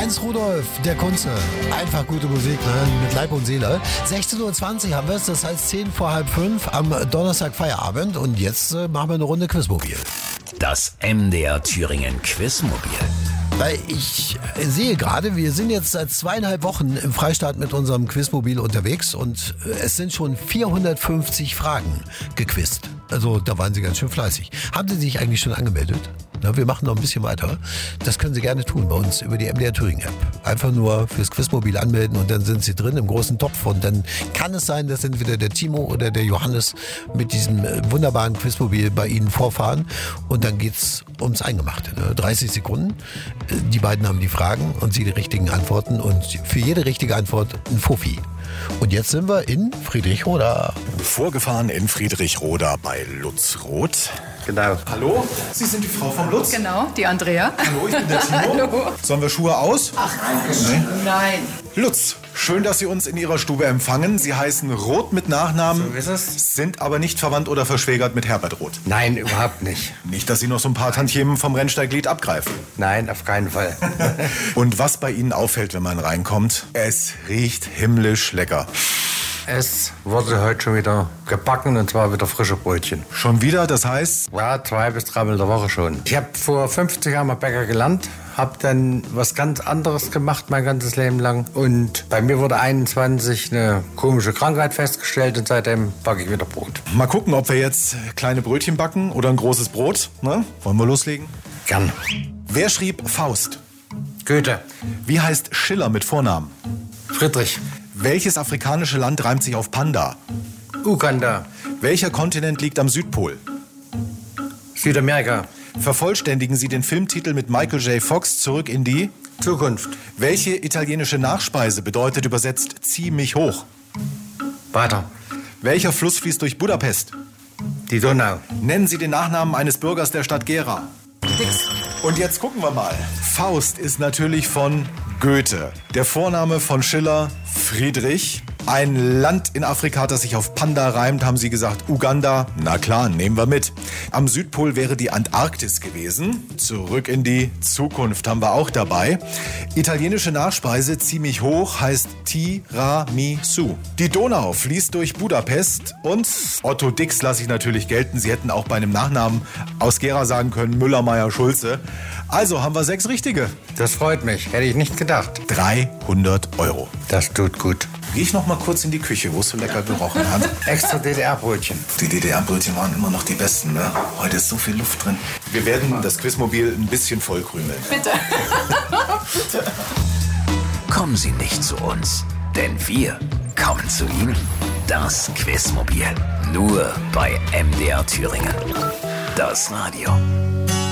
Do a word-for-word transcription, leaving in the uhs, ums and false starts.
Heinz Rudolf, der Kunze. Einfach gute Musik, ne? Mit Leib und Seele. sechzehn Uhr zwanzig haben wir es, das heißt zehn vor halb fünf am Donnerstag Feierabend. Und jetzt äh, machen wir eine Runde Quizmobil. Das M D R Thüringen Quizmobil. Weil ich sehe gerade, wir sind jetzt seit zweieinhalb Wochen im Freistaat mit unserem Quizmobil unterwegs und es sind schon vierhundertfünfzig Fragen gequizt. Also da waren Sie ganz schön fleißig. Haben Sie sich eigentlich schon angemeldet? Na, wir machen noch ein bisschen weiter. Das können Sie gerne tun bei uns über die M D R Thüringen App. Einfach nur fürs Quizmobil anmelden und dann sind Sie drin im großen Topf. Und dann kann es sein, dass entweder der Timo oder der Johannes mit diesem wunderbaren Quizmobil bei Ihnen vorfahren. Und dann geht's ums Eingemachte. Ne? dreißig Sekunden. Die beiden haben die Fragen und Sie die richtigen Antworten. Und für jede richtige Antwort ein Fuffi. Und jetzt sind wir in Friedrichroda. Vorgefahren in Friedrichroda bei Lutz Roth. Genau. Hallo, Sie sind die Frau vom Lutz? Genau, die Andrea. Hallo, ich bin der Timo. Hallo. Sollen wir Schuhe aus? Ach, nein. Nein. Lutz, schön, dass Sie uns in Ihrer Stube empfangen. Sie heißen Roth mit Nachnamen, So ist es. sind aber nicht verwandt oder verschwägert mit Herbert Roth. Nein, überhaupt nicht. Nicht, dass Sie noch so ein paar Tantiemen vom Rennsteiglied abgreifen. Nein, auf keinen Fall. Und was bei Ihnen auffällt, wenn man reinkommt, es riecht himmlisch lecker. Es wurde heute schon wieder gebacken, und zwar wieder frische Brötchen. Schon wieder, das heißt, Ja, zwei bis dreimal in der Woche schon. Ich habe vor fünfzig Jahren mal Bäcker gelernt, habe dann was ganz anderes gemacht mein ganzes Leben lang. Und bei mir wurde einundzwanzig eine komische Krankheit festgestellt und seitdem backe ich wieder Brot. mal gucken, ob wir jetzt kleine Brötchen backen oder ein großes Brot. Ne? Wollen wir loslegen? Gern. Wer schrieb Faust? Goethe. Wie heißt Schiller mit Vornamen? Friedrich. Welches afrikanische Land reimt sich auf Panda? Uganda. Welcher Kontinent liegt am Südpol? Südamerika. Vervollständigen Sie den Filmtitel mit Michael J. Fox Zurück in die... Zukunft. Welche italienische Nachspeise bedeutet übersetzt Zieh mich hoch? Weiter. Welcher Fluss fließt durch Budapest? Die Donau. Nennen Sie den Nachnamen eines Bürgers der Stadt Gera. Und jetzt gucken wir mal. Faust ist natürlich von Goethe. Der Vorname von Schiller, Friedrich. Ein Land in Afrika, das sich auf Panda reimt, haben Sie gesagt, Uganda. Na klar, nehmen wir mit. Am Südpol wäre die Antarktis gewesen. Zurück in die Zukunft haben wir auch dabei. Italienische Nachspeise, zieh mich hoch, heißt Tiramisu. Die Donau fließt durch Budapest und Otto Dix lasse ich natürlich gelten. Sie hätten auch bei einem Nachnamen aus Gera sagen können, Müller, Meyer, Schulze. Also haben wir sechs richtige. Das freut mich. Hätte ich nicht gedacht. dreihundert Euro. Das tut gut. Gehe ich noch mal kurz in die Küche, wo es so lecker gerochen hat. Extra D D R-Brötchen. Die D D R-Brötchen waren immer noch die besten, ne? Heute ist so viel Luft drin. Wir werden das Quizmobil ein bisschen vollkrümeln. Bitte. Bitte. Kommen Sie nicht zu uns, denn wir kommen zu Ihnen. Das Quizmobil. Nur bei M D R Thüringen. Das Radio.